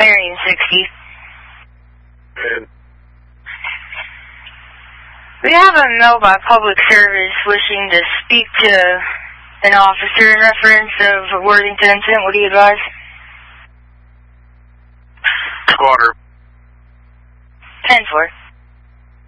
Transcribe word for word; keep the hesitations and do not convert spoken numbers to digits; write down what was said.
Marion sixty. And We have a mail by public service wishing to speak to an officer in reference of a Worthington incident. What do you advise? Squatter. ten four.